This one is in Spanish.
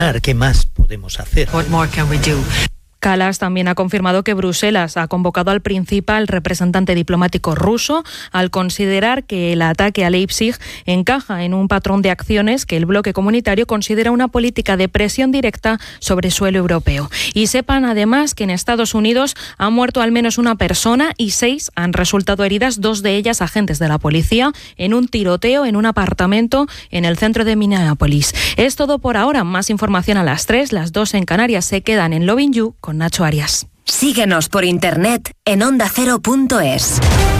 ¿Qué más podemos hacer? What more can we do? Kallas también ha confirmado que Bruselas ha convocado al principal representante diplomático ruso al considerar que el ataque a Leipzig encaja en un patrón de acciones que el bloque comunitario considera una política de presión directa sobre suelo europeo. Y sepan además que en Estados Unidos ha muerto al menos una persona y 6 han resultado heridas, 2 de ellas agentes de la policía, en un tiroteo en un apartamento en el centro de Minneapolis. Es todo por ahora. Más información a las 3, las 2 en Canarias. Se quedan en Lovin' You con Nacho Arias. Síguenos por internet en ondacero.es.